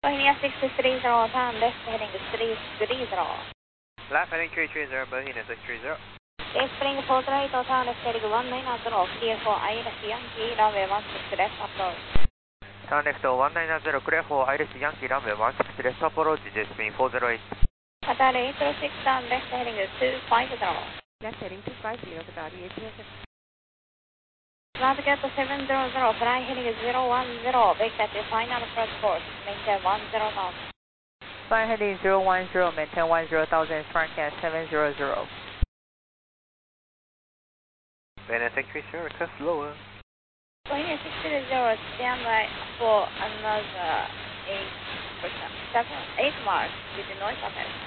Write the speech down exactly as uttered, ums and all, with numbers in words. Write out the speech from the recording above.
Bohemia six three zero, turn left heading three three zero. Left heading three three zero, Bohemia six three zero. Take spring four right, turn left heading one nine zero, clear for Iris Yankee, runway one six left approach. Turn left one nine zero, clear for Iris Yankee, runway one six left approach, jet spin four zero eight. Qatar eight zero six, turn left heading two five zero. Left heading two five zero, Qatar eight zero six. Navigate seven zero zero, fly heading zero one zero, bake at the final approach course, maintain one zero thousand. Fly heading zero one zero, maintain one zero thousand, front cat seven zero zero. Bohemia six three zero, request lower. Bohemia six three zero, stand by for another eight percent, seven, eight miles with the noise effect.